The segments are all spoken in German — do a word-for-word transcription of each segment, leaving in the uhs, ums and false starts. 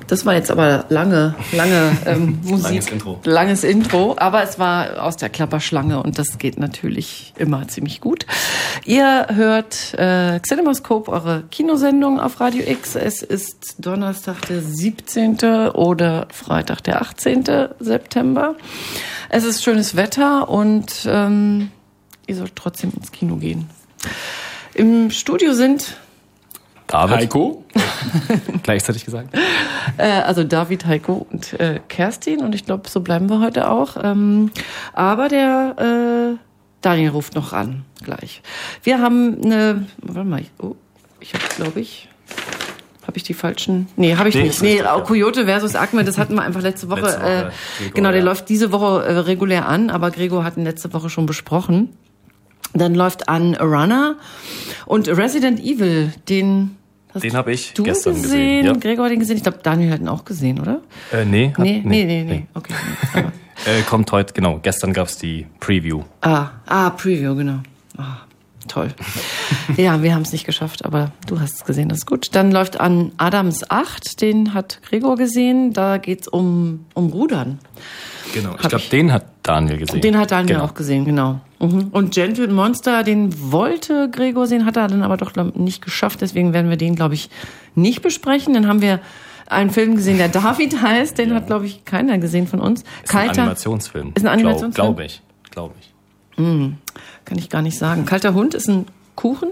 Das war jetzt aber lange, lange ähm, Musik. Langes Intro. Langes Intro, aber es war aus der Klapperschlange und das geht natürlich immer ziemlich gut. Ihr hört äh, Cinemaskop, eure Kinosendung auf Radio X. Es ist Donnerstag der siebzehnte oder Freitag der achtzehnte September. Es ist schönes Wetter und ähm, ihr sollt trotzdem ins Kino gehen. Im Studio sind David. Heiko. Gleichzeitig gesagt. Äh, also David, Heiko und äh, Kerstin. Und ich glaube, so bleiben wir heute auch. Ähm, aber der äh, Daniel ruft noch an, gleich. Wir haben eine... Warte mal. Oh, ich habe, glaube ich... Habe ich die falschen... Nee, habe ich nee, nicht. Nee, ja. Coyote versus Acme, das hatten wir einfach letzte Woche. Letzte Woche äh, Gregor, genau, der ja. läuft diese Woche äh, regulär an. Aber Gregor hatten letzte Woche schon besprochen. Dann läuft an Runner und Resident Evil, den hast Den habe ich du gestern gesehen. gesehen. Ja. Gregor hat den gesehen. Ich glaube, Daniel hat ihn auch gesehen, oder? Äh, nee, hat, Nee, nee, nee, nee. nee. Okay. Äh, kommt heute, genau. Gestern gab's die Preview. ah, ah, Preview, genau. Ah, toll. Ja, wir haben es nicht geschafft, aber du hast es gesehen, das ist gut. Dann läuft an Adams acht, den hat Gregor gesehen. Da geht's um, um Rudern. Genau. Ich Hab glaube, ich. den hat Daniel gesehen. Den hat Daniel genau. auch gesehen, genau. Mhm. Und Gentle Monster, den wollte Gregor sehen, hat er dann aber doch glaub, nicht geschafft. Deswegen werden wir den, glaube ich, nicht besprechen. Dann haben wir einen Film gesehen, der David heißt. Den Ja. hat, glaube ich, keiner gesehen von uns. Ist ein Animationsfilm. Ist ein Animationsfilm? Glaube glaub ich. Glaube ich. Mm, kann ich gar nicht sagen. Kalter Hund ist ein Kuchen.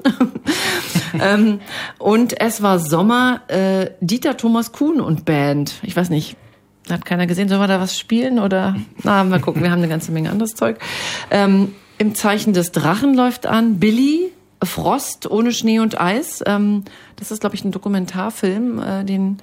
ähm, und es war Sommer. Äh, Dieter Thomas Kuhn und Band. Ich weiß nicht. Hat keiner gesehen. Sollen wir da was spielen? Oder? Na, mal gucken. Wir haben eine ganze Menge anderes Zeug. Ähm, Im Zeichen des Drachen läuft an Billy, Frost ohne Schnee und Eis. Ähm, das ist, glaube ich, ein Dokumentarfilm, äh, den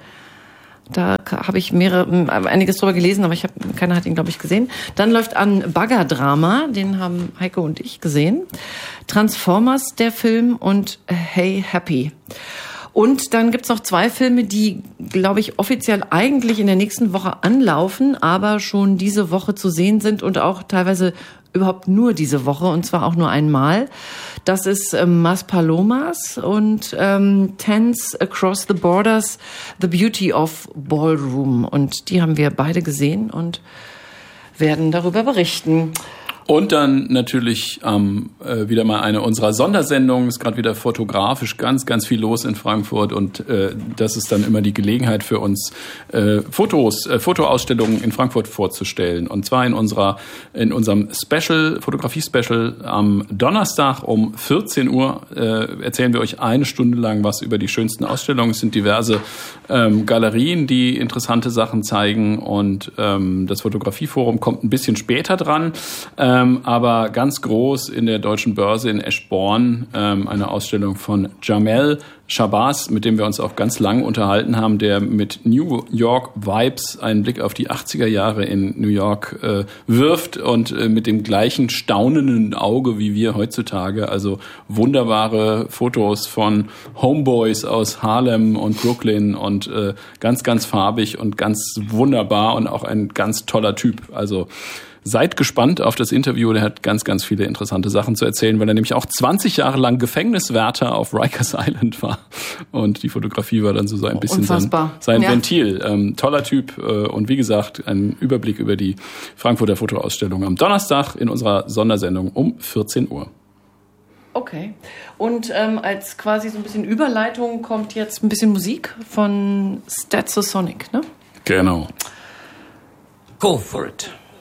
da habe ich mehrere, einiges drüber gelesen, aber ich habe, keiner hat ihn, glaube ich, gesehen. Dann läuft an Baggerdrama, den haben Heiko und ich gesehen. Transformers, der Film, und Hey Happy. Und dann gibt's noch zwei Filme, die, glaube ich, offiziell eigentlich in der nächsten Woche anlaufen, aber schon diese Woche zu sehen sind und auch teilweise überhaupt nur diese Woche, und zwar auch nur einmal. Das ist ähm, Mas Palomas und ähm, Tense Across the Borders, The Beauty of Ballroom. Und die haben wir beide gesehen und werden darüber berichten. Und dann natürlich ähm, äh, wieder mal eine unserer Sondersendungen. Ist gerade wieder fotografisch ganz, ganz viel los in Frankfurt. Und äh, das ist dann immer die Gelegenheit für uns, äh, Fotos, äh, Fotoausstellungen in Frankfurt vorzustellen. Und zwar in unserer, in unserem Special, Fotografie-Special am Donnerstag um vierzehn Uhr äh, erzählen wir euch eine Stunde lang was über die schönsten Ausstellungen. Es sind diverse ähm, Galerien, die interessante Sachen zeigen. Und ähm, das Fotografieforum kommt ein bisschen später dran. Ähm, aber ganz groß in der Deutschen Börse in Eschborn ähm, eine Ausstellung von Jamel Shabazz, mit dem wir uns auch ganz lang unterhalten haben, der mit New York Vibes einen Blick auf die achtziger Jahre in New York äh, wirft und äh, mit dem gleichen staunenden Auge wie wir heutzutage. Also wunderbare Fotos von Homeboys aus Harlem und Brooklyn und äh, ganz, ganz farbig und ganz wunderbar und auch ein ganz toller Typ. Also seid gespannt auf das Interview, der hat ganz, ganz viele interessante Sachen zu erzählen, weil er nämlich auch zwanzig Jahre lang Gefängniswärter auf Rikers Island war. Und die Fotografie war dann so ein bisschen Unfassbar. sein, sein Ja. Ventil. Ähm, toller Typ äh, und wie gesagt, ein Überblick über die Frankfurter Fotoausstellung am Donnerstag in unserer Sondersendung um vierzehn Uhr. Okay. Und ähm, als quasi so ein bisschen Überleitung kommt jetzt ein bisschen Musik von Stetsasonic, ne? Genau. Go for it.